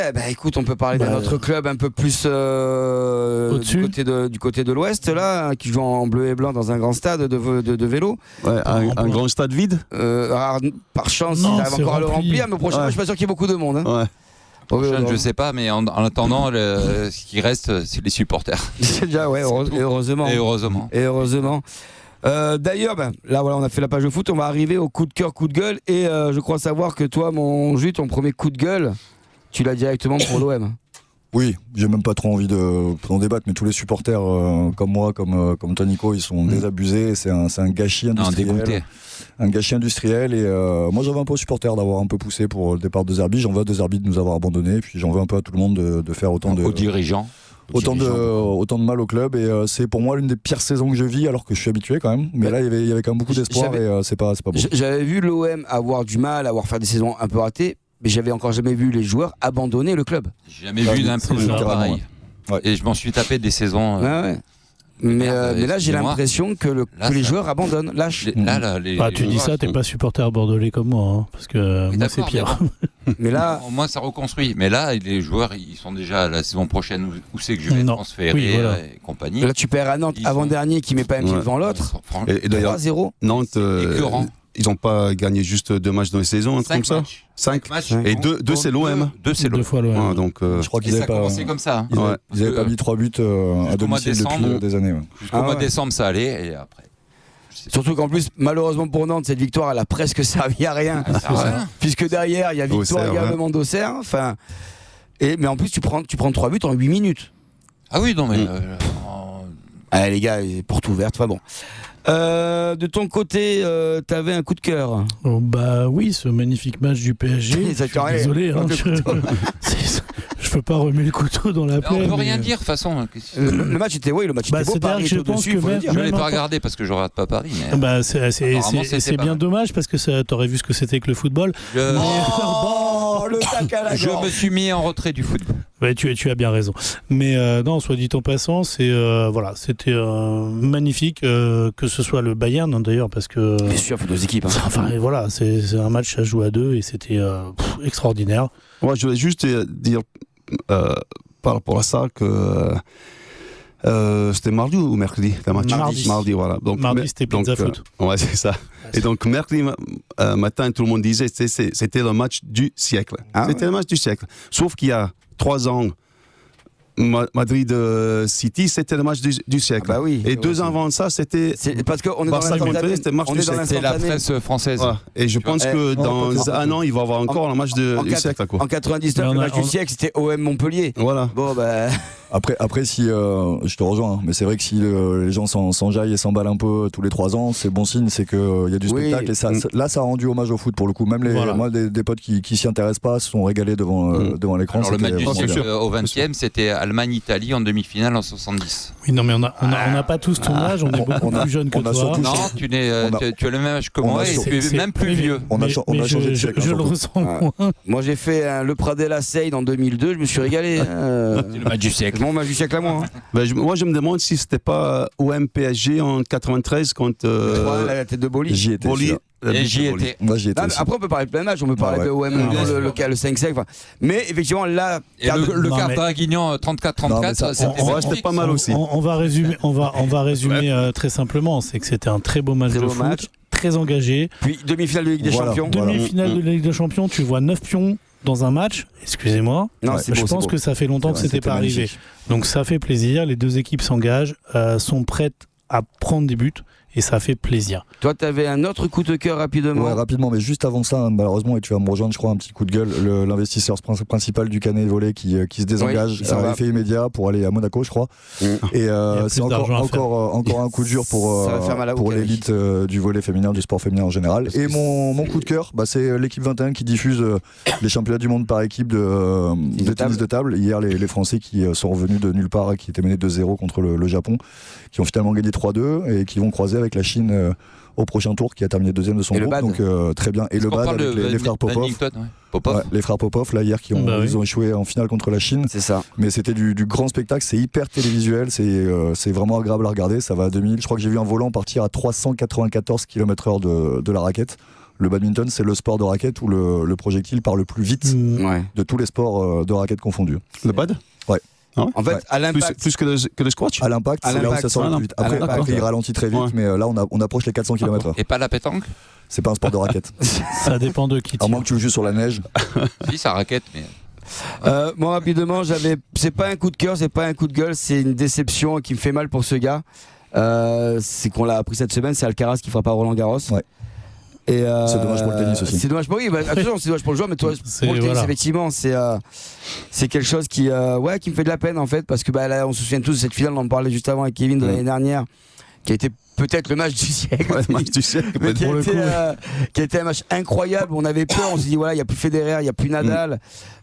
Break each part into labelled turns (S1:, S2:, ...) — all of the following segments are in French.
S1: Ouais, bah écoute, on peut parler d'un autre club un peu plus du côté de l'Ouest, là, qui joue en bleu et blanc dans un grand stade de vélo.
S2: Ouais, un grand stade vide.
S1: Par chance, ils arrivent encore à le remplir, mais prochainement, je suis pas sûr qu'il y ait beaucoup de monde. Hein.
S2: Ouais.
S3: Je sais pas, mais en attendant, ce qui reste, c'est les supporters.
S1: Déjà, ouais, heureusement.
S3: Et heureusement.
S1: D'ailleurs, là voilà, on a fait la page de foot, on va arriver au coup de cœur, coup de gueule, et je crois savoir que toi, mon Jus, ton premier coup de gueule, tu l'as directement pour l'OM.
S4: Oui, j'ai même pas trop envie d'en débattre, mais tous les supporters comme moi, comme Tonico, ils sont désabusés. C'est un gâchis industriel. Un gâchis industriel. Et moi, j'en veux un peu aux supporters d'avoir un peu poussé pour le départ de Zerbi. J'en veux à De Zerbi de nous avoir abandonnés. Puis j'en veux un peu à tout le monde de faire autant de.
S3: Aux dirigeants.
S4: Autant de mal au club. Et c'est pour moi l'une des pires saisons que je vis, alors que je suis habitué quand même. Mais là, il y avait quand même beaucoup d'espoir et c'est pas beau.
S1: J'avais vu l'OM avoir du mal, avoir fait des saisons un peu ratées. Mais j'avais encore jamais vu les joueurs abandonner le club.
S3: J'ai jamais vu d'un peu pareil.
S4: Ouais.
S3: Et je m'en suis tapé des saisons.
S1: Ouais. Mais là, j'ai l'impression que les joueurs abandonnent, lâchent.
S5: Tu dis ça, t'es pas supporter bordelais comme moi, hein, parce que moi c'est pire.
S1: Mais là,
S3: moi, ça reconstruit. Mais là, les joueurs, ils sont déjà la saison prochaine. Où c'est que je vais transférer et compagnie.
S1: Là, tu perds à Nantes avant-dernier qui met pas un pied devant l'autre.
S2: Et d'ailleurs,
S1: 3-0.
S2: Nantes, ils n'ont pas gagné juste 2 matchs dans les saisons, un truc comme ça. 5 matchs. Et 2 c'est l'OM.
S3: 2 c'est l'OM.
S5: 2 fois l'OM.
S2: Donc,
S4: je crois qu'ils
S3: avaient pas commencé comme ça.
S4: Ils n'avaient pas mis 3 buts à domicile depuis des années.
S3: Jusqu'au mois de décembre, ça allait. Et après.
S1: Surtout qu'en plus, malheureusement pour Nantes, cette victoire, elle a presque servi à rien. Puisque derrière, il y a victoire également d'Auxerre. Enfin, mais en plus, tu prends 3 buts en 8 minutes.
S3: Ah oui, non, mais.
S1: Allez, les gars, porte ouverte. Enfin bon. De ton côté, t'avais un coup de cœur.
S5: Bah oui, ce magnifique match du PSG. Je suis désolé, hein, je peux pas remuer le couteau dans la plaie.
S3: On peut rien dire de toute façon.
S1: Le match était beau. Paris était au-dessus.
S3: Je l'ai pas regardé parce que je regarde pas Paris.
S5: Mais c'est bien dommage parce que t'aurais vu ce que c'était que le football.
S1: Le tac à la gorge.
S3: Je me suis mis en retrait du football.
S5: Ouais, tu as bien raison. Mais non, soit dit en passant, c'était magnifique que ce soit le Bayern d'ailleurs parce que.
S1: Bien sûr, il faut 2 équipes.
S5: Enfin voilà, c'est un match à jouer à 2 et c'était extraordinaire.
S2: Moi, je voulais juste dire par rapport à ça que. C'était mardi ou mercredi la match Mardi, voilà. Donc,
S5: mardi, c'était pizza foot.
S2: Ouais, c'est ça. Et donc, mercredi matin, tout le monde disait que c'était le match du siècle. C'était le match du siècle. Sauf qu'il y a 3 ans, Madrid City, c'était le match du siècle.
S1: Bah oui,
S2: et 2 ans avant ça, c'était.
S1: Parce qu'on est
S2: Barça Montpellier, c'était le match du siècle.
S3: C'est la presse française. Ouais.
S2: Et je pense que dans un an, il va y avoir encore le match du siècle.
S1: En 99, le match du siècle, c'était OM Montpellier.
S2: Voilà.
S1: Bon, bah.
S4: Après si je te rejoins, hein, mais c'est vrai que si les gens s'enjaillent et s'emballent un peu tous les 3 ans, c'est bon signe, c'est qu'il y a du spectacle. Et là, ça a rendu hommage au foot pour le coup. Même moi, des potes qui s'y intéressent pas se sont régalés devant l'écran.
S3: Alors le match du siècle au 20e, c'était Allemagne-Italie en demi-finale en 70.
S5: Oui, non, mais on n'a pas tous ton âge, on est beaucoup plus jeunes que toi.
S3: Non, tu as le même âge que moi et tu es même plus vieux.
S4: On a changé de siècle.
S5: Je le ressens moins.
S1: Moi, j'ai fait le Pradella Seine en 2002, je me suis régalé.
S3: C'est le match du siècle.
S1: Mon match du siècle à moi.
S2: Moi, je me demande si c'était pas OM PSG en 93 contre.
S1: La tête de Boli.
S4: J'y étais.
S3: Et j'y étais.
S4: Moi, j'y étais.
S1: Après, on peut parler de plein de matchs, on peut parler de OM, le 5-5. Mais effectivement, là.
S3: Et le quart Draguignan 34-34,
S2: c'était pas mal aussi.
S5: On va résumer très simplement, c'est que c'était un très beau match de foot, très engagé.
S1: Puis demi-finale de Ligue des Champions.
S5: Demi-finale de Ligue des Champions, tu vois 9 pions dans un match, excusez-moi, je pense que ça fait longtemps que c'était pas arrivé. Donc ça fait plaisir, les 2 équipes s'engagent, sont prêtes à prendre des buts. Et ça fait plaisir.
S1: Toi, tu avais un autre coup de cœur rapidement.
S4: Ouais, rapidement, mais juste avant ça, malheureusement, et tu vas me rejoindre, je crois, un petit coup de gueule, l'investisseur principal du Canet Volley qui se désengage. C'est un effet immédiat pour aller à Monaco, je crois. Et c'est encore un coup dur pour l'élite du volley féminin, du sport féminin en général. Et mon coup de cœur, c'est l'équipe 21 qui diffuse les championnats du monde par équipe de tennis de table. Hier, les Français qui sont revenus de nulle part, qui étaient menés 2-0 contre le Japon, qui ont finalement gagné 3-2 et qui vont croiser avec la Chine au prochain tour, qui a terminé 2e de son groupe, donc très bien. Et le BAD avec les frères Popov, les frères Popov là hier ils ont échoué en finale contre la Chine.
S1: C'est ça.
S4: Mais c'était du grand spectacle, c'est hyper télévisuel, c'est vraiment agréable à regarder, ça va à 2000. Je crois que j'ai vu un volant partir à 394 km/h de la raquette. le badminton, c'est le sport de raquette où le projectile part le plus vite de tous les sports de raquette confondus.
S2: Le bad ?
S4: Ouais.
S1: En fait, à l'impact.
S2: Plus que le squash ?
S4: À l'impact, c'est là où ça sort le plus vite. Après, il ralentit très vite, mais là, on approche les 400 km/h.
S3: Et pas la pétanque ?
S4: C'est pas un sport de raquette.
S5: Ça dépend de qui.
S4: À moins que tu le joues sur la neige.
S3: Si, ça raquette, mais.
S1: Moi, rapidement, c'est pas un coup de cœur, c'est pas un coup de gueule, c'est une déception qui me fait mal pour ce gars. C'est qu'on l'a appris cette semaine, c'est Alcaraz qui fera pas Roland Garros.
S4: Ouais.
S1: Et
S4: c'est dommage pour le tennis aussi.
S1: C'est dommage pour lui, attention, c'est dommage pour le joueur, mais toi, pour le tennis, effectivement, c'est quelque chose qui me fait de la peine en fait, parce que là, on se souvient tous de cette finale, on en parlait juste avant avec Kevin de l'année dernière, qui a été peut-être le match du siècle.
S2: Le match du siècle,
S1: mais qui a été un match incroyable. On avait peur, on s'est dit voilà, il n'y a plus Federer, il n'y a plus Nadal.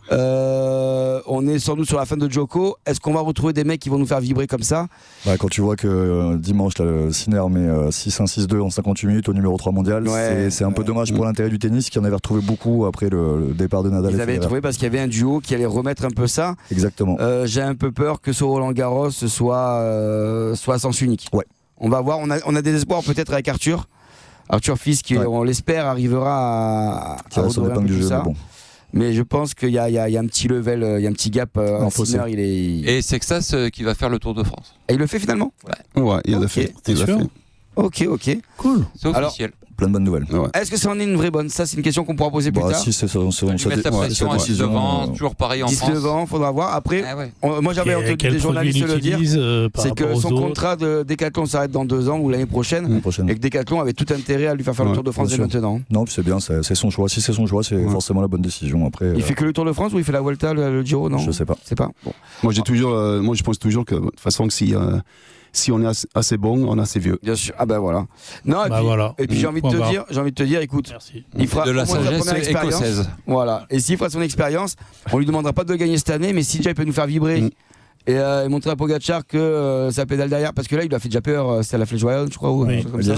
S1: On est sans doute sur la fin de Djoko. Est-ce qu'on va retrouver des mecs qui vont nous faire vibrer comme ça ?
S4: Quand tu vois que dimanche, Sinner met 6-1, 6-2 en 58 minutes au numéro 3 mondial, c'est un peu dommage pour l'intérêt du tennis qui en avait retrouvé beaucoup après le départ de Nadal.
S1: Ils avaient trouvé parce qu'il y avait un duo qui allait remettre un peu ça.
S4: Exactement.
S1: J'ai un peu peur que ce Roland Garros soit sens unique.
S4: Ouais.
S1: On va voir, on a des espoirs peut-être avec Arthur Fils qui, on l'espère, arrivera à redorer un peu tout ça. Mais je pense qu'il y a un petit level, il y a un petit gap. Sinner,
S3: Et c'est que ça qui va faire le Tour de France.
S1: Et il le fait finalement ?
S2: Ouais, il l'a fait.
S1: Ok.
S5: Cool.
S3: C'est officiel.
S4: Plein de bonnes nouvelles.
S2: Ouais.
S1: Est-ce que ça en est une vraie bonne ? Ça, c'est une question qu'on pourra poser plus tard.
S4: Si, c'est ça.
S3: Tu mets la pression à 10 devant, toujours pareil en France.
S1: 10 devant, faudra voir. Après, moi j'avais entendu des journalistes le dire, c'est que son contrat de Decathlon s'arrête dans 2 ans ou l'année prochaine, et que Decathlon avait tout intérêt à lui faire le Tour de France dès maintenant.
S4: Non, c'est bien, c'est son choix. Si c'est son choix, c'est forcément la bonne décision. Après,
S1: il fait que le Tour de France ou il fait la Vuelta, le Giro, non ?
S4: Je sais pas.
S1: C'est pas. Bon.
S2: Moi, je pense toujours que de toute façon, si on est assez bon, on est assez vieux.
S1: Bien sûr. Ah ben voilà. Non, et puis j'ai envie de te dire, écoute, il fera
S3: de la sagesse écossaise.
S1: Voilà. Et s'il fera son expérience, on lui demandera pas de gagner cette année, mais si déjà il peut nous faire vibrer et montrer à Pogacar que ça pédale derrière, parce que là il lui a fait déjà peur, c'était à la Flèche Wallonne, je crois, ou comme ça.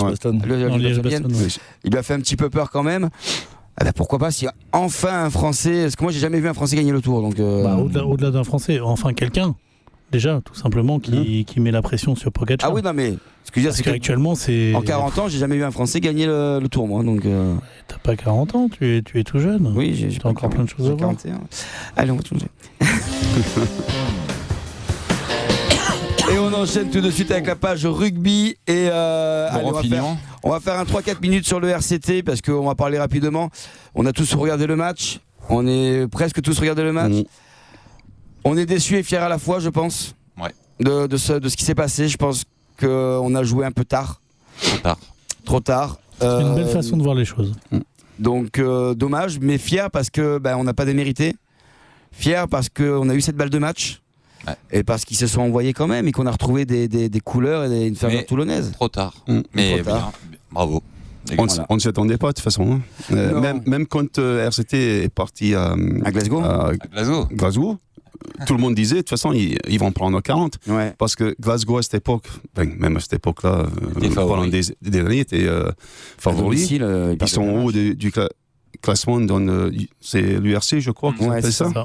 S1: Il lui a fait un petit peu peur quand même. Ah bah pourquoi pas, si enfin un Français, parce que moi j'ai jamais vu un Français gagner le Tour, donc.
S5: Au-delà d'un Français, enfin quelqu'un. Déjà, tout simplement, qui met la pression sur Pogacar.
S1: Ah oui, non, mais ce que je veux dire, c'est
S5: qu'actuellement, c'est.
S1: En 40 ans, j'ai jamais vu un Français gagner le Tour, moi. Donc.
S5: T'as pas 40 ans, tu es tout jeune.
S1: Oui, j'ai
S5: encore plein de choses à voir.
S1: 41. Allez, on va changer. Et on enchaîne tout de suite avec la page rugby. Et on va faire un 3-4 minutes sur le RCT, parce qu'on va parler rapidement. On a tous regardé le match. On est presque tous regardé le match. On est déçus et fiers à la fois, je pense, de ce qui s'est passé. Je pense qu'on a joué un peu tard. Trop tard.
S5: C'est une belle façon de voir les choses.
S1: Donc dommage, mais fiers parce que on n'a pas démérité. Fiers parce qu'on a eu cette balle de match. Et parce qu'ils se sont envoyés quand même et qu'on a retrouvé des couleurs et une ferveur toulonnaise.
S3: Trop tard. Mais bien, bravo.
S2: On ne s'y attendait pas de toute façon. Même quand RCT est parti à Glasgow. Tout le monde disait, de toute façon, ils vont prendre 40. Parce que Glasgow, à cette époque, même à cette époque-là, pendant des années, était favori. Ils sont en haut du classement, c'est l'URC, je crois, qu'ils appellent ça.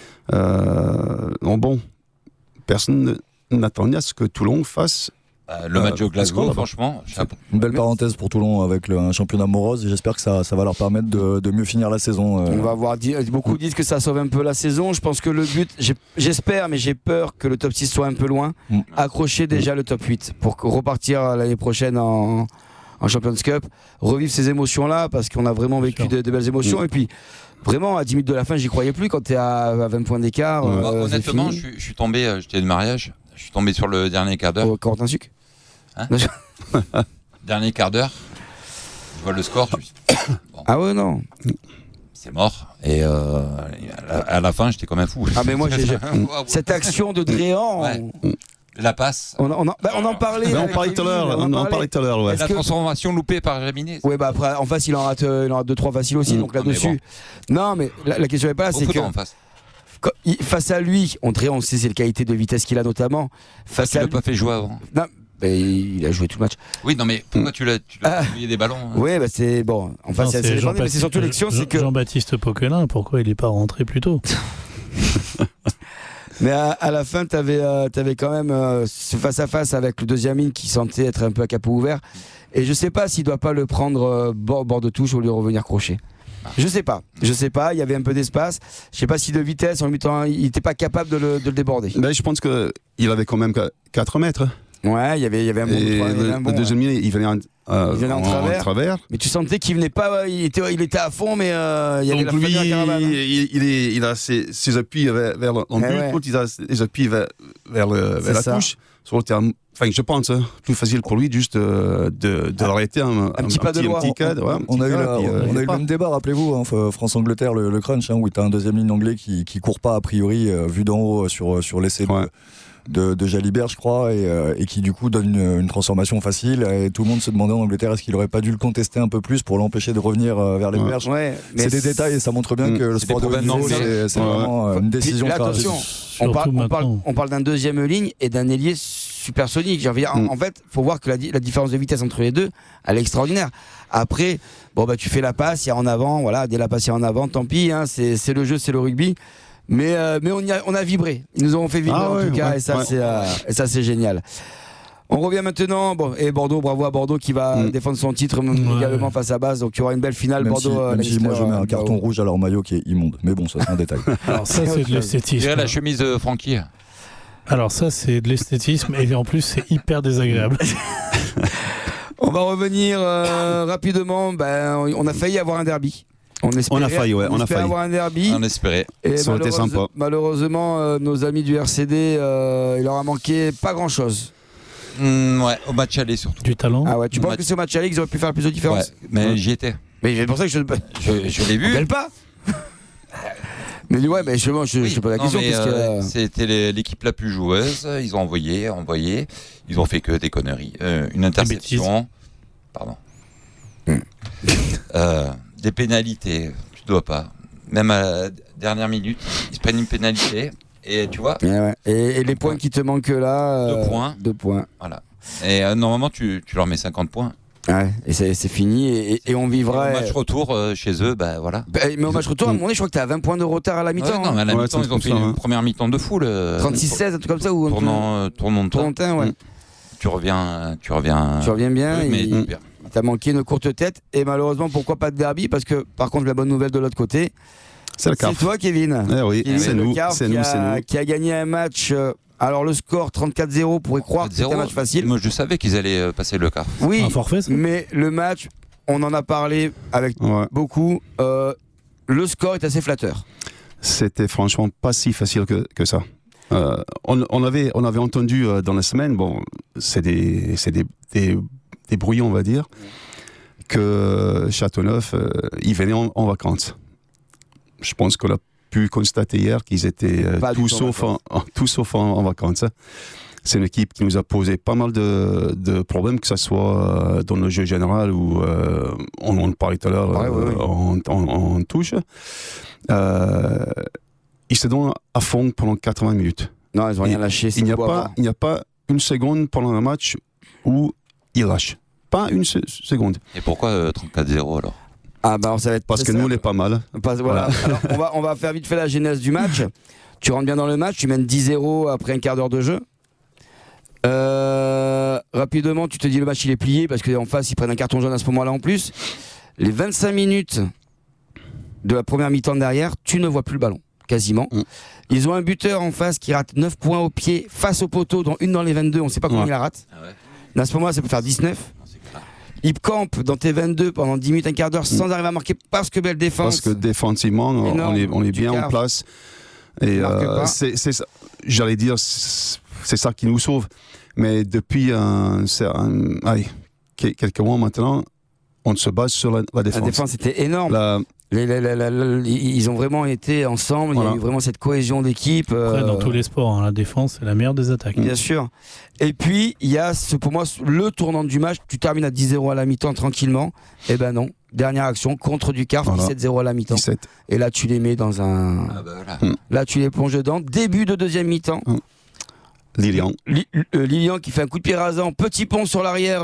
S2: Bon, personne n'attendait à ce que Toulon fasse.
S3: Le match de Glasgow, franchement,
S4: une belle parenthèse pour Toulon avec un championnat morose. J'espère que ça va leur permettre de mieux finir la saison.
S1: On va voir. Beaucoup disent que ça sauve un peu la saison. Je pense que le but, j'espère, mais j'ai peur que le top 6 soit un peu loin. Accrocher déjà le top 8 pour repartir l'année prochaine en Champions Cup, revivre ces émotions-là parce qu'on a vraiment vécu de belles émotions. Et puis, vraiment, à 10 minutes de la fin, j'y croyais plus quand tu es à 20 points d'écart.
S3: Honnêtement, je suis tombé, j'étais de mariage, je suis tombé sur le dernier quart d'heure.
S1: Au Corentin Sucre.
S3: Dernier quart d'heure, je vois le score.
S1: Ah ouais, non.
S3: C'est mort. Et à la fin, j'étais comme un fou.
S1: Ah, mais moi, cette action de Dréan.
S3: La passe.
S1: On en parlait.
S2: On parlait tout à l'heure.
S3: La transformation loupée par Géminis.
S1: Ouais, après, en face, il en rate 2-3 faciles aussi. Donc là-dessus. Non, mais la question n'est pas là. C'est que. Face à lui, on sait c'est le qualité de vitesse qu'il a notamment.
S3: Tu l'as pas fait jouer avant.
S1: Non. Il a joué tout le match.
S3: Oui, non, mais pourquoi tu l'as oublié des ballons
S1: Oui, c'est bon. Enfin, c'est mais c'est surtout l'action, c'est que
S5: Jean-Baptiste Poquelin, pourquoi il n'est pas rentré plus tôt?
S1: Mais à la fin, t'avais quand même ce face-à-face avec le deuxième ligne qui sentait être un peu à capot ouvert. Et je sais pas s'il doit pas le prendre bord de touche au lieu de revenir crochet. Je sais pas, il y avait un peu d'espace. Je sais pas si de vitesse, en lui mettant, il n'était pas capable de le déborder.
S2: Ben, je pense qu'il avait quand même 4 mètres.
S1: Ouais, il y avait un bon.
S2: Le deuxième ligne, il venait en travers.
S1: Mais tu sentais qu'il venait pas, il était à fond, mais il y avait
S2: donc lui, il a ses appuis vers l'embut, il a ses appuis vers la touche. Enfin, je pense, plus facile pour lui juste de l'arrêter un
S1: petit pas de loin.
S4: On a eu le même débat, rappelez-vous, France-Angleterre, le crunch, où tu as un deuxième ligne anglais qui court pas a priori, vu d'en haut sur l'essai de Jalibert, je crois, et qui du coup donne une transformation facile. Et tout le monde se demandait en Angleterre est-ce qu'il aurait pas dû le contester un peu plus pour l'empêcher de revenir vers les perches. C'est des détails et ça montre bien que le sport de haut niveau, c'est vraiment une décision.
S1: Là, attention, on parle d'un deuxième ligne et d'un ailier supersonique. En fait, faut voir que la différence de vitesse entre les deux, elle est extraordinaire. Après, tu fais la passe, il y a en avant, voilà, dès la passe, il y a en avant, tant pis, hein, c'est le jeu, c'est le rugby. Mais on a vibré. Ils nous ont fait vibrer en tout cas, et ça c'est génial. On revient maintenant. Et Bordeaux, bravo à Bordeaux qui va défendre son titre également face à Basse. Donc il y aura une belle finale.
S4: Même
S1: Bordeaux.
S4: Même si moi je mets un carton rouge à leur maillot qui est immonde. Mais bon, ça c'est un détail.
S5: Alors ça c'est de l'esthétisme.
S3: La chemise de Francky.
S5: Alors ça c'est de l'esthétisme et en plus c'est hyper désagréable.
S1: On va revenir rapidement. On a failli avoir un derby.
S2: On a failli
S1: avoir un derby.
S3: On espérait.
S1: Et
S2: ça aurait été sympa.
S1: Malheureusement, nos amis du RCD, il leur a manqué pas grand-chose.
S3: Au match aller surtout.
S5: Du talent.
S1: Ah ouais, tu penses que c'est au match aller qu'ils auraient pu faire plus de différence?
S3: Mais j'y étais.
S1: Mais c'est pour ça que je
S3: l'ai vu.
S1: Appelle pas. Mais je te pose la question.
S3: C'était l'équipe la plus joueuse. Ils ont envoyé. Ils ont fait que des conneries. Une interception. Pardon. Des pénalités, tu dois pas. Même à la dernière minute, ils se prennent une pénalité. Et tu vois.
S1: Et les points qui te manquent là.
S3: 2 points. Voilà. Et normalement, tu leur mets 50 points.
S1: Ouais, et c'est fini. Et on vivra.
S3: Et au match retour chez eux, voilà.
S1: Mais au match retour, à un moment donné, je crois que t'es à 20 points de retard à la mi-temps.
S3: Non, mais à la mi-temps, ils ont fait une première mi-temps de foule.
S1: 36-16, un truc comme ça.
S3: Tournant de temps.
S1: Ouais.
S3: Tu reviens
S1: bien.
S3: Mais
S1: t'as manqué une courte tête et malheureusement pourquoi pas de derby parce que par contre la bonne nouvelle de l'autre côté c'est toi Kevin.
S2: Oui, c'est nous
S1: qui a gagné un match. Alors le score 34-0 pourrait croire que c'était un match facile.
S3: Moi je savais qu'ils allaient passer le quart.
S1: Oui,
S5: un forfait,
S1: mais le match on en a parlé avec beaucoup, le score est assez flatteur.
S2: C'était franchement pas si facile que ça. On avait entendu dans la semaine, c'est des brouillons, on va dire, que Châteauneuf, ils venaient en vacances. Je pense qu'on a pu constater hier qu'ils étaient tout sauf en vacances. C'est une équipe qui nous a posé pas mal de problèmes, que ce soit dans le jeu général ou on en parlait tout à l'heure en touche. Ils se donnent à fond pendant 80 minutes.
S1: Non, ils n'ont rien lâché.
S2: Il n'y a pas une seconde pendant le match où ils lâchent. Pas une seconde.
S3: Et pourquoi 34-0 alors?
S1: Ça va être
S2: parce que nous, on est pas mal.
S1: Voilà. Alors, on va faire vite fait la genèse du match. Tu rentres bien dans le match, tu mènes 10-0 après un quart d'heure de jeu. Rapidement, tu te dis le match il est plié parce qu'en face, ils prennent un carton jaune à ce moment-là en plus. Les 25 minutes de la première mi-temps derrière, tu ne vois plus le ballon, quasiment. Ils ont un buteur en face qui rate 9 points au pied face au poteau, dont une dans les 22, on ne sait pas combien il la rate. À ce moment-là, ça peut faire 19. Il campe dans tes 22 pendant 10 minutes, un quart d'heure sans arriver à marquer parce que belle défense.
S2: Parce que défensivement, on est bien en place. Et j'allais dire, c'est ça qui nous sauve. Mais depuis quelques mois maintenant, on se base sur la défense.
S1: La défense était énorme. Ils ont vraiment été ensemble, il y a eu vraiment cette cohésion d'équipe.
S5: Après, dans tous les sports, la défense c'est la meilleure des attaques.
S1: Bien sûr. Et puis, il y a pour moi le tournant du match, tu termines à 10-0 à la mi-temps tranquillement. Eh ben non, dernière action contre Ducarf, 17-0 à la mi-temps. 17. Et là, tu les mets dans un... Là, tu les plonges dedans. Début de deuxième mi-temps. Lilian qui fait un coup de pied rasant, petit pont sur l'arrière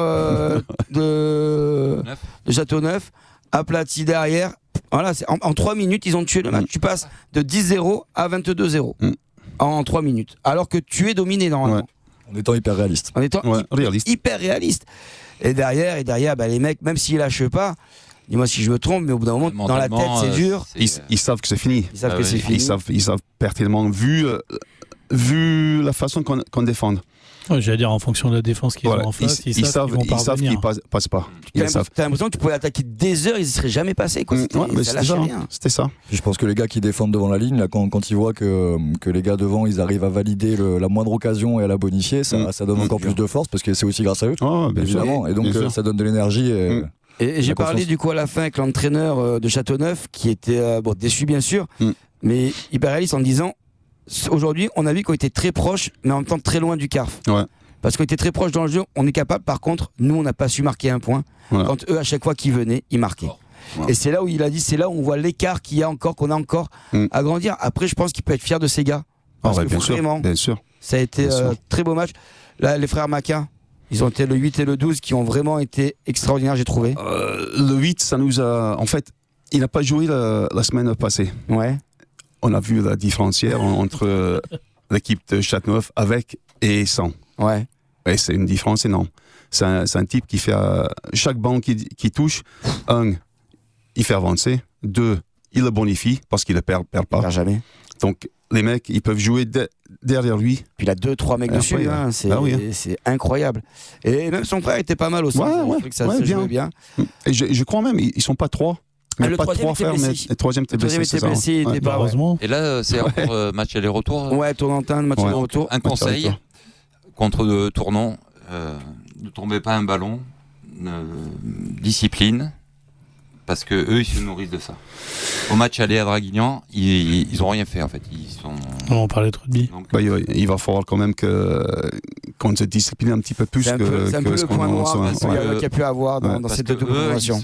S1: de Châteauneuf, aplati derrière. Voilà, en 3 minutes, ils ont tué le match. Tu passes de 10-0 à 22-0 en 3 minutes. Alors que tu es dominé normalement.
S4: En étant hyper réaliste.
S1: Hyper réaliste. Et derrière, les mecs, même s'ils lâchent pas, dis-moi si je me trompe, mais au bout d'un moment, dans la tête, c'est dur.
S2: Ils savent que c'est fini.
S1: Ils savent que c'est fini.
S2: Ils savent pertinemment, vu la façon qu'on défend.
S5: Ouais, j'allais dire, en fonction de la défense qu'ils ont en face, ils savent
S2: qu'ils passent pas.
S1: T'as l'impression que tu pouvais attaquer des heures, ils ne seraient jamais passés. Quoi.
S2: C'était ça.
S4: Je pense que les gars qui défendent devant la ligne, là, quand ils voient que les gars devant, ils arrivent à valider la moindre occasion et à la bonifier, ça donne encore plus de force, parce que c'est aussi grâce à eux, évidemment. Et donc ça donne de l'énergie.
S1: Et j'ai parlé du coup à la fin avec l'entraîneur de Châteauneuf, qui était déçu bien sûr, mais hyper réaliste en me disant, aujourd'hui, on a vu qu'on était très proche, mais en même temps très loin du CARF.
S2: Ouais.
S1: Parce qu'on était très proche dans le jeu, on est capable. Par contre, nous, on n'a pas su marquer un point. Voilà. Quand eux, à chaque fois qu'ils venaient, ils marquaient. Voilà. Et c'est là où il a dit, c'est là où on voit l'écart qu'on a encore à grandir. Après, je pense qu'il peut être fier de ces gars. Parce que
S2: bien sûr.
S1: Ça a été très beau match. Là, les frères Maquin, ils ont été le 8 et le 12 qui ont vraiment été extraordinaires, j'ai trouvé.
S2: Le 8, ça nous a... En fait, il n'a pas joué la semaine passée.
S1: Ouais.
S2: On a vu la différencière entre l'équipe de Châteauneuf avec et sans.
S1: Ouais.
S2: Et c'est une différence énorme. C'est un type qui fait chaque banc qui touche, il fait avancer. 2, il le bonifie parce qu'il ne perd pas.
S1: Il perd jamais.
S2: Donc les mecs, ils peuvent jouer derrière lui.
S1: Puis il a 2-3 mecs dessus, c'est incroyable. Et même son frère était pas mal aussi. Ça se jouait bien.
S2: Et je crois même, ils ne sont pas 3. Mais
S1: le
S2: pas 3 frères, mais le troisième était blessé.
S3: Heureusement. Et là, c'est encore match aller-retour.
S1: Ouais, Tournantin, match aller-retour.
S3: Un conseil contre Tournon, ne tombez pas un ballon, discipline, parce que eux, ils se nourrissent de ça. Au match aller à Draguignan, ils ont rien fait en fait.
S5: On parlait de rugby.
S2: Donc, il va falloir quand même qu'on se discipline un petit peu plus.
S1: C'est un peu le point noir qu'il y a pu avoir dans cette double formation.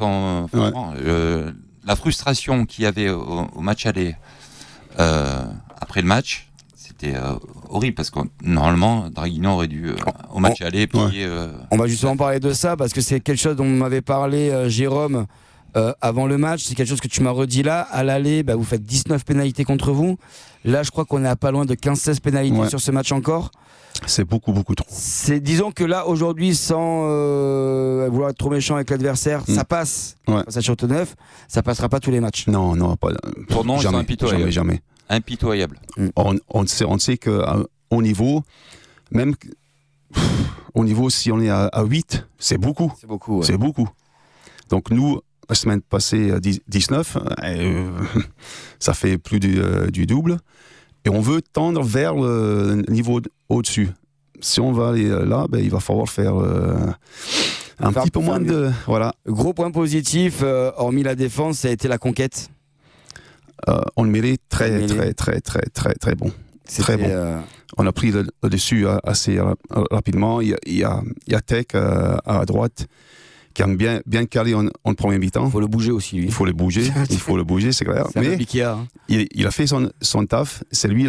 S3: La frustration qu'il y avait au match aller après le match, c'était horrible parce que normalement Draguignan aurait dû au match aller plier.
S1: On va justement parler de ça parce que c'est quelque chose dont m'avait parlé Jérôme avant le match. C'est quelque chose que tu m'as redit là. À l'aller, vous faites 19 pénalités contre vous. Là, je crois qu'on est à pas loin de 15-16 pénalités sur ce match encore.
S2: C'est beaucoup trop.
S1: Disons que là, aujourd'hui, sans vouloir être trop méchant avec l'adversaire, ça passe. Ça Châteauneuf, ça passera pas tous les matchs.
S2: Non, pas.
S3: Pour non,
S2: jamais,
S3: impitoyable. Impitoyable.
S2: On sait qu'au niveau, même au niveau, si on est à 8, c'est beaucoup.
S1: C'est beaucoup. Ouais.
S2: C'est beaucoup. Donc nous, la semaine passée, 19, ça fait plus du double. Et on veut tendre vers le niveau au-dessus. Si on va aller là, il va falloir faire un petit peu moins de... Voilà.
S1: Gros point positif, hormis la défense, ça a été la conquête.
S2: On le mérite très bon. Très bon. On a pris le dessus assez rapidement. Il y a Tech à droite qui aime bien calé en premier mi-temps.
S1: Il faut le bouger aussi, lui.
S2: Il faut le bouger, c'est clair.
S1: Mais
S2: il a fait son taf. C'est lui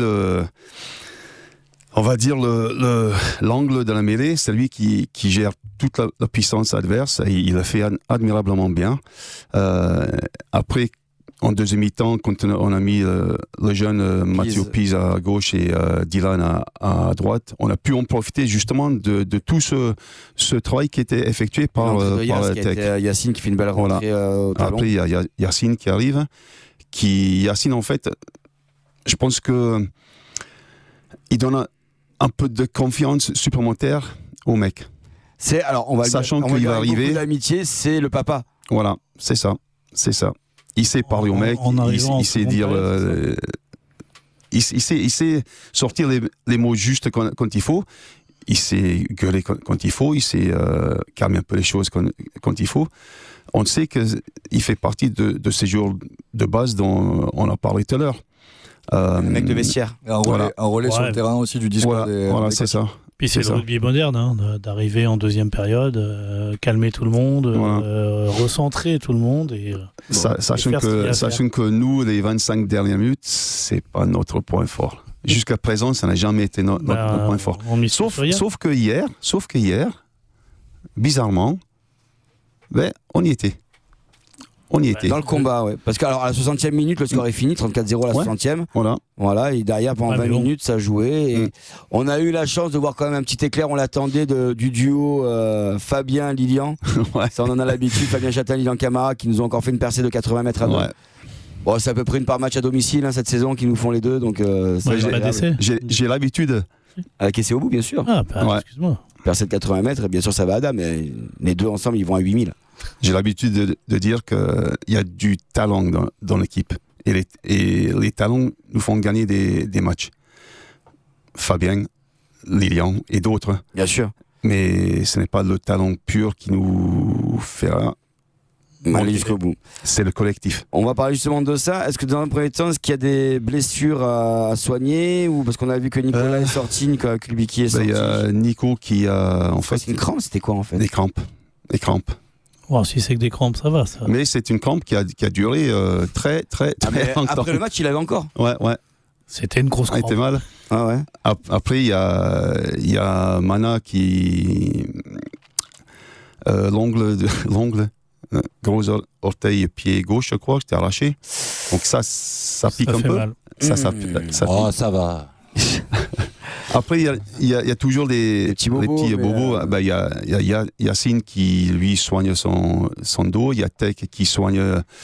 S2: on va dire l'angle de la mêlée. C'est lui qui gère toute la puissance adverse. Et il le fait admirablement bien. Après, en deuxième mi-temps, quand on a mis le jeune Mathieu Pise à gauche et Dylan à droite, on a pu en profiter justement de tout ce travail qui était effectué par Tech.
S1: Yacine qui fait une belle rentrée au talon.
S2: Après, il y a Yacine qui arrive. Yacine, en fait, je pense que il donne un peu de confiance supplémentaire au mec. Sachant qu'il va arriver.
S1: L'amitié, c'est le papa.
S2: Voilà, c'est ça. Il sait parler au mec, il sait dire, il sait sortir les mots justes quand il faut, il sait gueuler quand il faut, il sait calmer un peu les choses quand il faut. On sait qu'il fait partie de ces joueurs de base dont on a parlé tout à l'heure.
S1: Un mec de vestiaire.
S4: Un relais sur le terrain aussi du discours.
S2: Voilà, c'est ça.
S5: Puis c'est le rugby moderne, d'arriver en deuxième période, calmer tout le monde, recentrer tout le monde.
S2: Sachant que nous, les 25 dernières minutes, c'est pas notre point fort. Jusqu'à présent, ça n'a jamais été notre point fort. Sauf que hier, bizarrement, on y était. On y était.
S1: Dans le combat, ouais. Parce qu'à la 60e minute, le score est fini, 34-0 à la 60e. Voilà, et derrière, pendant 20 minutes, ça jouait. Et on a eu la chance de voir quand même un petit éclair. On l'attendait du duo Fabien-Lilian. Ça, on en a l'habitude. Fabien Chatin, Lilian Camara, qui nous ont encore fait une percée de 80 mètres à deux. Bon, c'est à peu près une par match à domicile cette saison qui nous font les deux. Donc,
S2: j'ai l'habitude.
S1: Avec essai au bout, bien sûr.
S5: Excuse-moi.
S1: Percée de 80 mètres, bien sûr, ça va à dame. Mais les deux ensemble, ils vont à 8000.
S2: J'ai l'habitude de dire qu'il y a du talent dans l'équipe. Et les talents nous font gagner des matchs. Fabien, Lilian et d'autres.
S1: Bien sûr.
S2: Mais ce n'est pas le talent pur qui nous fera
S1: aller jusqu'au bout.
S2: C'est le collectif.
S1: On va parler justement de ça. Est-ce que dans un premier temps, est-ce qu'il y a des blessures à soigner ou parce qu'on a vu que Nicolas est sorti, Nicolas Kulbicki est sorti.
S2: Il y a Nico qui a
S1: c'est une crampe, c'était quoi en fait?
S2: Des crampes.
S5: Si c'est que des crampes, ça va.
S2: Mais c'est une crampe qui a duré très longtemps.
S1: Après le match, il avait encore.
S2: Ouais.
S5: C'était une grosse crampe.
S2: Il était mal.
S1: Ah ouais.
S2: Après, il y a Mana qui l'ongle, gros orteil pied gauche, je crois, j'étais arraché. Donc ça pique un peu.
S5: Mal.
S3: Ça va.
S2: Après, il y a toujours les petits bobos. Il y a Yacine qui, lui, soigne son dos. Il y a Tech qui soigne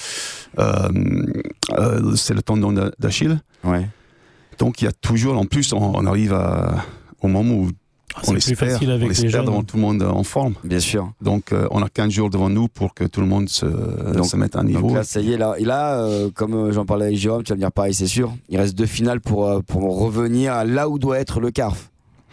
S2: c'est le tendon d'Achille.
S1: Ouais.
S2: Donc, il y a toujours, en plus, on arrive au moment où on espère d'avoir tout le monde en forme.
S1: Bien sûr.
S2: Donc, on a 15 jours devant nous pour que tout le monde se mette à niveau.
S1: Donc là, ça y est, là comme j'en parlais avec Jérôme, tu vas me dire pareil, c'est sûr. Il reste 2 finales pour revenir là où doit être le CARF.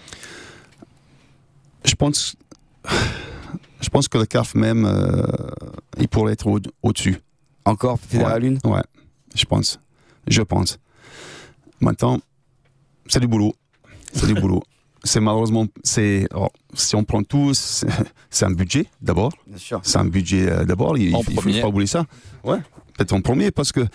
S2: Je pense que le CARF même, il pourrait être au-dessus.
S1: Encore Fédéral 1 ?
S2: Ouais, je pense. Maintenant, c'est du boulot. C'est malheureusement, si on prend tout, c'est un budget d'abord.
S1: Bien sûr.
S2: C'est un budget d'abord. Il faut pas oublier ça. Ouais, peut-être en premier parce que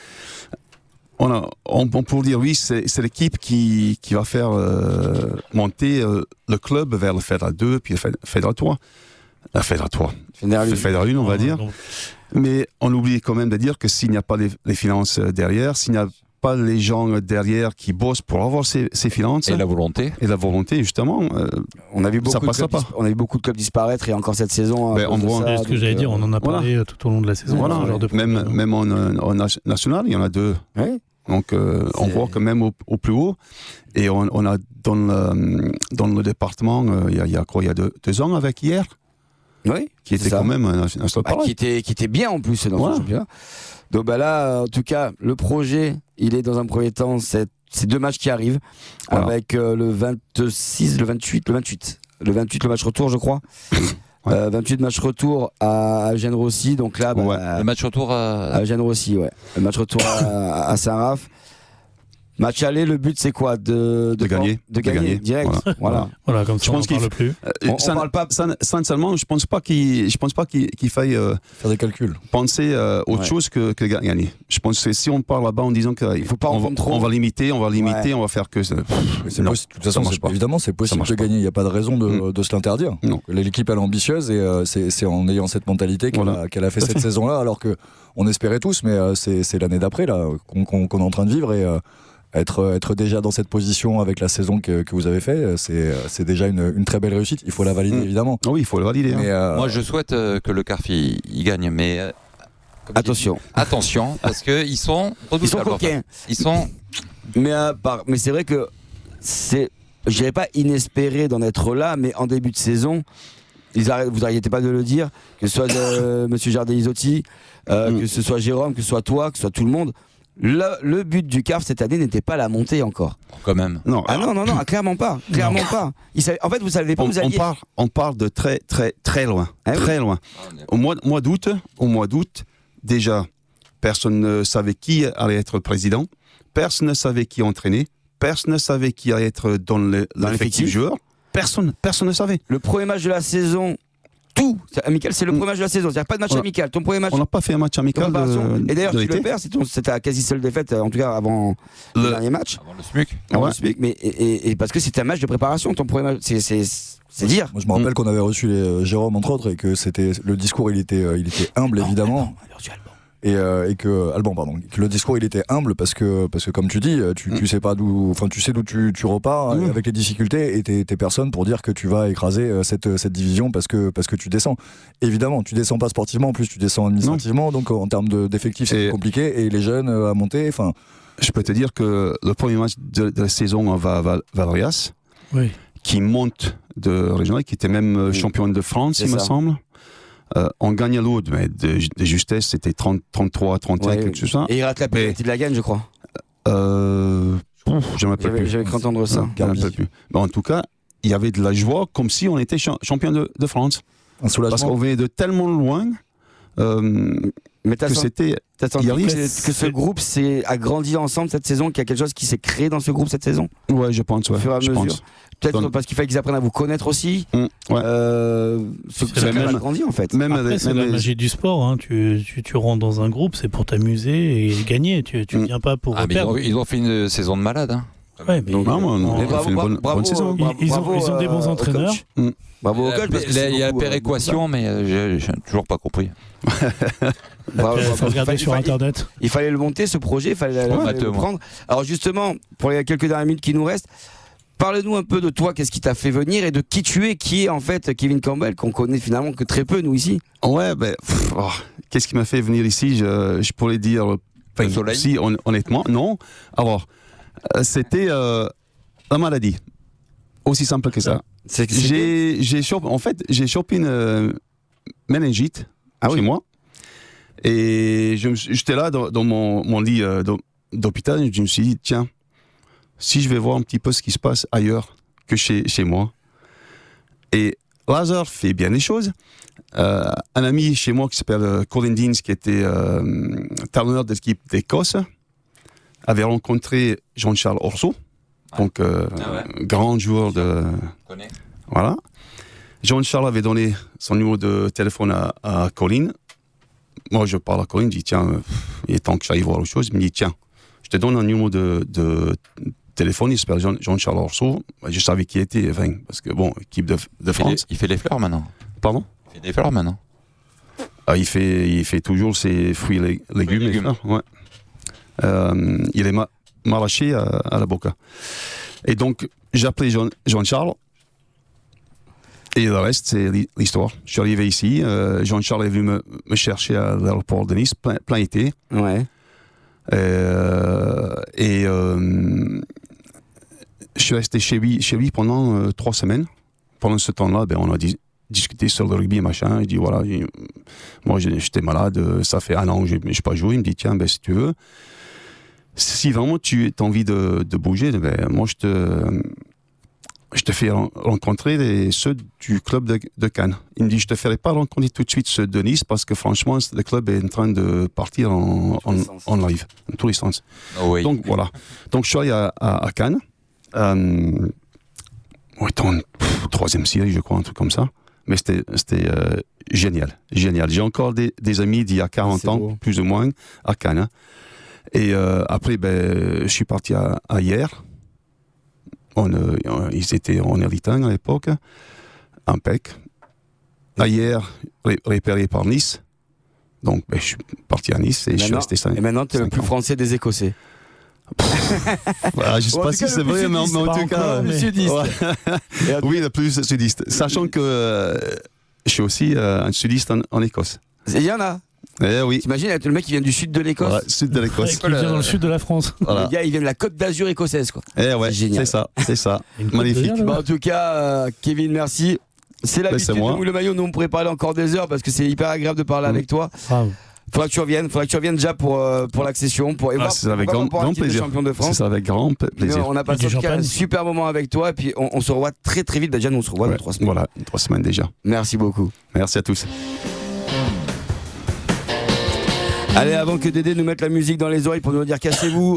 S2: on peut dire oui, c'est l'équipe qui va faire monter le club vers le Fédéral 2 puis le Fédéral 3. La Fédéral 3. Le Fédéral 1, on va dire. Mais on oublie quand même de dire que s'il n'y a pas les finances derrière, s'il n'y a pas les gens derrière qui bossent pour avoir ces finances.
S3: Et la volonté.
S2: Justement.
S1: On a vu beaucoup de clubs disparaître et encore cette saison.
S5: C'est ce que j'allais dire, on en a parlé tout au long de la saison.
S2: Voilà. Même en national, il y en a 2.
S1: Ouais.
S2: Donc on voit que même au plus haut, et on a dans le département, il y a 2 ans avec hier.
S1: Oui,
S2: qui était quand même un stop
S1: qui était bien en plus dans ce championnat. Donc là, en tout cas, le projet, il est dans un premier temps ces 2 matchs qui arrivent avec le 26, le 28, le match retour, je crois. 28 match retour à Gênes-Rossi, donc là,
S3: le match retour
S1: à Gênes-Rossi, le match retour à Saint-Raph. Match aller, le but c'est quoi de gagner direct. Voilà,
S5: comme ça on ne parle plus.
S2: On parle pas. Sincèrement, je pense pas qu'il faille
S4: faire des calculs.
S2: Penser autre chose que gagner. Je pense que si on part là-bas en disant qu'il faut pas on va limiter, on va faire que.
S4: De toute façon, évidemment, c'est possible de gagner. Il n'y a pas de raison de se l'interdire. L'équipe elle est ambitieuse et c'est en ayant cette mentalité qu'elle a fait cette saison-là, alors que on espérait tous, mais c'est l'année d'après là qu'on est en train de vivre et être déjà dans cette position avec la saison que vous avez fait, c'est déjà une très belle réussite. Il faut la valider évidemment.
S2: Oui, il faut la valider.
S4: Mais
S3: moi, je souhaite que le CARF il gagne, mais
S1: attention,
S3: parce que ils sont
S1: coquins. Mais c'est vrai que je dirais pas inespéré d'en être là, mais en début de saison. Vous arrêtez pas de le dire, que ce soit Monsieur Jardin-Isotti, que ce soit Jérôme, que ce soit toi, que ce soit tout le monde. Le but du CARF cette année n'était pas la montée encore.
S3: Quand même.
S1: Non, clairement pas. En fait, vous savez pas.
S2: On part de très loin, très loin. Au mois d'août, déjà, personne ne savait qui allait être président, personne ne savait qui entraîner, personne ne savait qui allait être dans l'effectif joueur. Personne ne savait.
S1: Le premier match de la saison. C'est amical, c'est le premier match de la saison. C'est-à-dire pas de match amical. Ton premier match.
S2: On n'a pas fait un match amical.
S1: Et d'ailleurs, tu le perds, c'est ta quasi seule défaite, en tout cas avant le dernier match.
S3: Avant le SMUC.
S1: Le SMUC, mais et parce que c'était un match de préparation, ton premier match. C'est dire.
S4: Moi, je me rappelle qu'on avait reçu Jérôme entre autres et que le discours il était humble évidemment. et que Alban, pardon, que le discours il était humble parce que comme tu dis, tu sais pas d'où, enfin tu sais d'où tu repars avec les difficultés et t'es personne pour dire que tu vas écraser cette division parce que tu descends. Évidemment, tu descends pas sportivement, en plus tu descends administrativement, donc en termes d'effectifs c'est compliqué et les jeunes à monter, enfin.
S2: Je peux te dire que le premier match de la saison va Valerias, qui monte de régional, qui était même champion de France, il me semble. On gagne à l'autre, mais de justesse, c'était 33, 31, quelque chose comme ça.
S1: Et il rate la pénalité de la gagne, je crois.
S2: Je ne m'appelle plus.
S1: J'avais cru entendre ça.
S2: Mais en tout cas, il y avait de la joie, comme si on était champion de France.
S4: Un soulagement.
S2: Parce qu'on venait de tellement loin.
S1: Mais
S2: que c'était.
S1: Que ce groupe s'est agrandi ensemble cette saison, qu'il y a quelque chose qui s'est créé dans ce groupe cette saison.
S2: Ouais, je pense.
S1: Au fur et à mesure. Peut-être parce qu'il fallait qu'ils apprennent à vous connaître aussi.
S2: C'est
S1: même agrandi en fait.
S5: Après, c'est la magie du sport. Hein. Tu rentres dans un groupe, c'est pour t'amuser et gagner. Tu viens pas pour perdre.
S3: Ils ont fait une saison de malade. Hein.
S5: Ouais, mais
S2: bonne saison.
S5: Ils ont des bons entraîneurs.
S1: Bravo au coach.
S3: Il y a la péréquation, mais j'ai toujours pas compris.
S5: Il faut regarder sur Internet.
S1: Il fallait le monter, ce projet, il fallait le prendre. Alors justement, pour les quelques dernières minutes qui nous restent, parle-nous un peu de toi, qu'est-ce qui t'a fait venir et de qui tu es, qui est en fait Kevin Campbell, qu'on connaît finalement que très peu nous ici.
S2: Ouais, qu'est-ce qui m'a fait venir ici, je pourrais dire, si, honnêtement, non. Alors, c'était la maladie, aussi simple que ça. J'ai chopé une méningite chez moi. Et j'étais là dans mon lit d'hôpital et je me suis dit, tiens, si je vais voir un petit peu ce qui se passe ailleurs que chez moi. Et Lazare fait bien les choses. Un ami chez moi qui s'appelle Colin Deans, qui était talonneur de l'équipe d'Écosse, avait rencontré Jean-Charles Orso, donc grand joueur de... Voilà. Jean-Charles avait donné son numéro de téléphone à Colin. Moi, je parle à Colin, je dis, tiens, il est temps que j'aille voir autre chose. Il me dit, tiens, je te donne un numéro de téléphone, il s'appelle Jean-Charles Orso. Je savais qui il était, parce que, bon, équipe de France.
S3: Il fait les fleurs maintenant.
S2: Pardon ?
S3: Il fait des fleurs maintenant.
S2: Il fait toujours ses fruits et légumes. Et fleurs, ouais. Il est maraîcher à la Boca. Et donc, j'ai appelé Jean-Charles. Et le reste, c'est l'histoire. Je suis arrivé ici. Jean-Charles est venu me chercher à l'aéroport de Nice, plein été.
S1: Ouais.
S2: Et je suis resté chez lui pendant 3 semaines. Pendant ce temps-là, on a discuté sur le rugby et machin. Il dit voilà, moi j'étais malade, ça fait 1 an que je n'ai pas joué. Il me dit tiens, si tu veux, si vraiment tu as envie de bouger, moi je te fais rencontrer ceux du club de Cannes. Il me dit, je te ferai pas rencontrer tout de suite ceux de Nice parce que franchement, le club est en train de partir en live, dans tous les sens.
S3: Oh oui.
S2: Donc voilà. Donc je suis allé à Cannes. Étant 3e série, je crois, un truc comme ça. Mais c'était génial. J'ai encore des amis d'il y a 40 ans, beau. Plus ou moins, à Cannes. Et après, je suis parti à Hyères. Ils étaient en Eritain à l'époque, impec. Hier, repéré par Nice. Donc, je suis parti à Nice et je suis resté 5 ans.
S1: Et maintenant, tu es le plus français des Écossais.
S2: Voilà, je ne sais pas si c'est vrai, mais en tout cas.
S1: Le sudiste.
S2: Ouais. Oui, le plus sudiste. Sachant que je suis aussi un sudiste en Écosse.
S1: Il y en a.
S2: Oui.
S1: T'imagines, le mec qui vient du sud de l'Écosse.
S2: Ouais, sud de l'Écosse.
S5: Qui vient dans le sud de la France.
S1: Voilà. Le gars, il vient de la Côte d'Azur écossaise, quoi.
S2: Ouais, c'est ça. Magnifique.
S1: En tout cas, Kevin, merci. C'est l'habitude de Mouille le Maillot. Nous, on pourrait parler encore des heures parce que c'est hyper agréable de parler avec toi. Faudra que tu reviennes déjà pour l'accession, pour
S2: c'est avec grand plaisir.
S1: Champion de France.
S2: C'est avec grand plaisir.
S1: On a passé un super moment avec toi et puis on se revoit très très vite. Déjà, nous on se revoit dans 3 semaines.
S2: Voilà, 3 semaines déjà.
S1: Merci beaucoup.
S2: Merci à tous.
S1: Allez, avant que Dédé nous mette la musique dans les oreilles pour nous dire cassez-vous.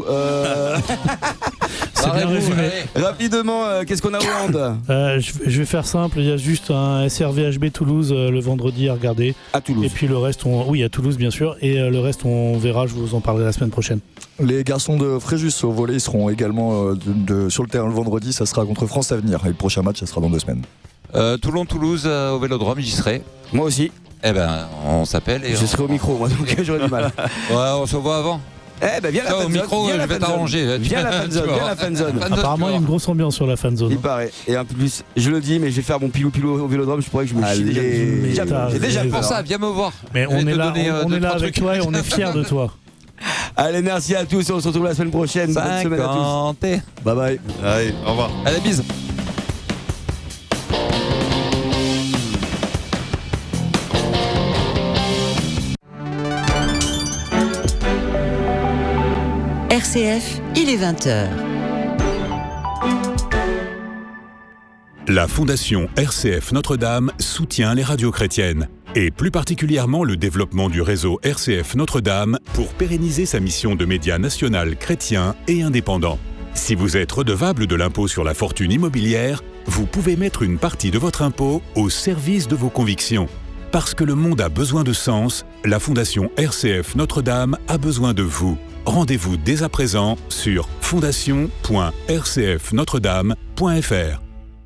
S5: C'est bien résumé.
S1: Rapidement, qu'est-ce qu'on a au hand
S5: Je vais faire simple. Il y a juste un SRVHB Toulouse le vendredi à regarder.
S1: À Toulouse.
S5: Et puis le reste, oui, à Toulouse bien sûr. Et le reste, on verra. Je vous en parlerai la semaine prochaine.
S4: Les garçons de Fréjus au volley seront également sur le terrain le vendredi. Ça sera contre France Avenir. Et le prochain match, ça sera dans 2 semaines.
S3: Toulon-Toulouse au Vélodrome, j'y serai.
S1: Moi aussi.
S3: Eh ben, on s'appelle et
S1: je serai au micro, moi, donc j'aurai du mal.
S3: Ouais, on se voit avant.
S1: Eh ben viens la fanzone.
S3: Au micro, je vais t'arranger.
S1: Viens la fanzone.
S5: Apparemment, il y a une grosse ambiance sur la fanzone.
S1: Il paraît. Et un peu plus, je le dis, mais je vais faire mon pilou au vélodrome. Je pourrais que je me chie déjà. J'ai déjà
S3: pour ça, viens me voir.
S5: Mais on est là avec toi et on est fiers de toi.
S1: Allez, merci à tous. On se retrouve la semaine prochaine. Bonne semaine à tous.
S4: Bye bye.
S2: Allez, au revoir.
S3: Allez, bise.
S6: RCF, il est 20h.
S7: La Fondation RCF Notre-Dame soutient les radios chrétiennes, et plus particulièrement le développement du réseau RCF Notre-Dame pour pérenniser sa mission de média national chrétien et indépendant. Si vous êtes redevable de l'impôt sur la fortune immobilière, vous pouvez mettre une partie de votre impôt au service de vos convictions. Parce que le monde a besoin de sens, la Fondation RCF Notre-Dame a besoin de vous. Rendez-vous dès à présent sur fondation.rcfnotredame.fr.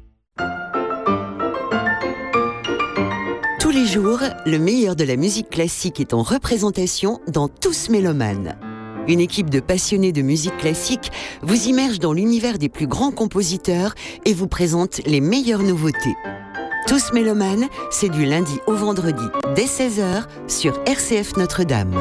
S6: Tous les jours, le meilleur de la musique classique est en représentation dans Tous Mélomanes. Une équipe de passionnés de musique classique vous immerge dans l'univers des plus grands compositeurs et vous présente les meilleures nouveautés. Tous Mélomanes, c'est du lundi au vendredi dès 16h sur RCF Notre-Dame.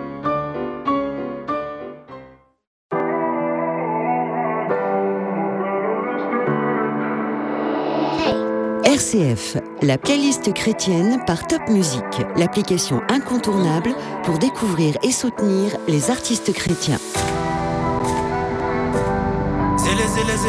S6: RCF, la playlist chrétienne par Top Music, l'application incontournable pour découvrir et soutenir les artistes chrétiens.